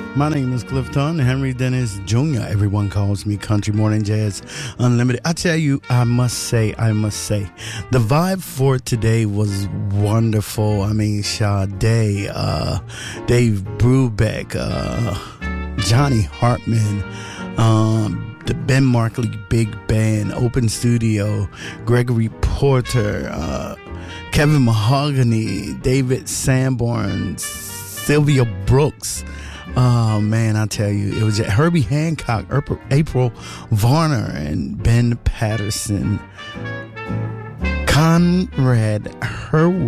My name is Clifton Henry Dennis Jr. Everyone calls me Country Morning Jazz Unlimited. I tell you, I must say, the vibe for today was wonderful. I mean, Sade, Dave Brubeck, Johnny Hartman, the Ben Markley Big Band, Open Studio, Gregory Porter, Kevin Mahogany, David Sanborn, Sylvia Brooks. Oh, man, I tell you, it was Herbie Hancock, April Varner, and Ben Patterson, Conrad Herwood.